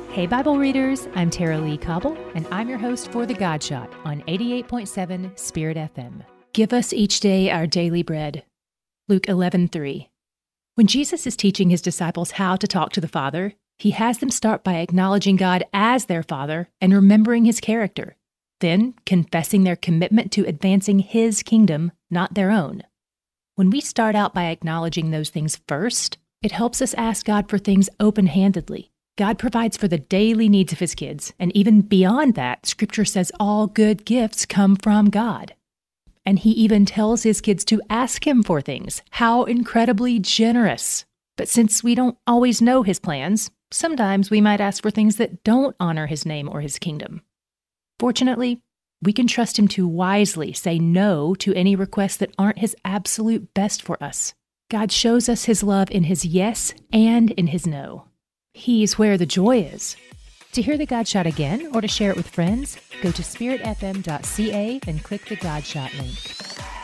Hey, Bible readers, I'm Tara Lee Cobble, and I'm your host for The God Shot on 88.7 Spirit FM. Give us each day our daily bread. Luke 11:3. When Jesus is teaching his disciples how to talk to the Father, he has them start by acknowledging God as their Father and remembering his character, then confessing their commitment to advancing his kingdom, not their own. When we start out by acknowledging those things first, it helps us ask God for things open-handedly. God provides for the daily needs of his kids, and even beyond that, Scripture says all good gifts come from God. And he even tells his kids to ask him for things. How incredibly generous! But since we don't always know his plans, sometimes we might ask for things that don't honor his name or his kingdom. Fortunately, we can trust him to wisely say no to any requests that aren't his absolute best for us. God shows us his love in his yes and in his no. He's where the joy is. To hear the God Shot again or to share it with friends, go to spiritfm.ca and click the God Shot link.